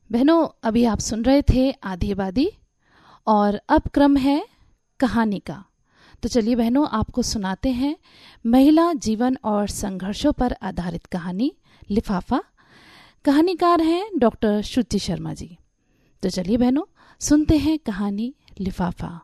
बहनों, अभी आप सुन रहे थे आदिवादी और अब क्रम है कहानी का। तो चलिए बहनों, आपको सुनाते हैं महिला जीवन और संघर्षों पर आधारित कहानी लिफाफा। कहानीकार हैं डॉक्टर श्रुति शर्मा जी। तो चलिए बहनों, सुनते हैं कहानी लिफाफा।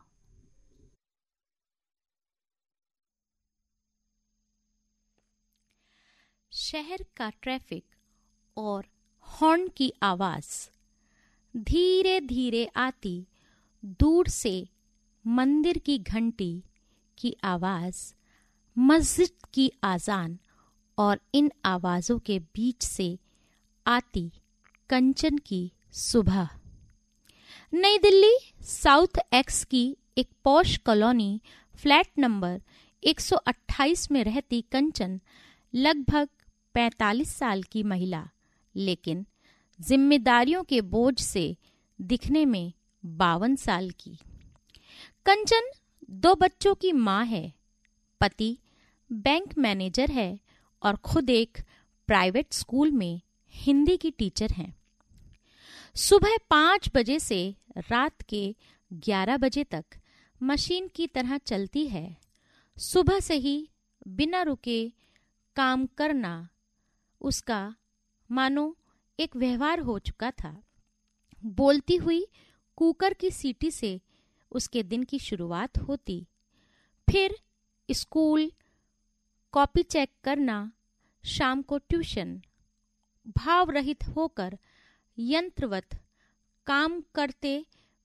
शहर का ट्रैफिक और हॉर्न की आवाज धीरे धीरे आती, दूर से मंदिर की घंटी की आवाज, मस्जिद की आजान और इन आवाजों के बीच से आती कंचन की सुबह। नई दिल्ली साउथ एक्स की एक पॉश कॉलोनी फ्लैट नंबर 128 में रहती कंचन लगभग 45 साल की महिला, लेकिन जिम्मेदारियों के बोझ से दिखने में 52 साल की। कंचन 2 बच्चों की माँ है, पति बैंक मैनेजर है और खुद एक प्राइवेट स्कूल में हिंदी की टीचर हैं। सुबह 5 बजे से रात के 11 बजे तक मशीन की तरह चलती है। सुबह से ही बिना रुके काम करना उसका मानो एक व्यवहार हो चुका था। बोलती हुई कुकर की सीटी से उसके दिन की शुरुआत होती, फिर स्कूल, कॉपी चेक करना, शाम को ट्यूशन। भाव रहित होकर यंत्रवत काम करते